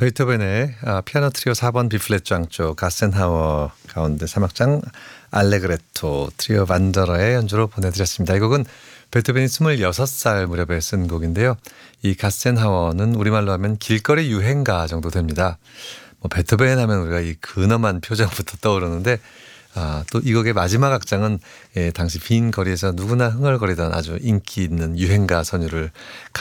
베토벤의 피아노 트리오 4번 B플랫 장조 가센하워 가운데 3악장 알레그레토 트리오 반더러의 연주로 보내드렸습니다. 이 곡은 베토벤이 26살 무렵에 쓴 곡인데요. 이 가센하워는 우리말로 하면 길거리 유행가 정도 됩니다. 베토벤 하면 우리가 이 근엄한 표정부터 떠오르는데 또 이 곡의 마지막 악장은 당시 빈 거리에서 누구나 흥얼거리던 아주 인기 있는 유행가 선율을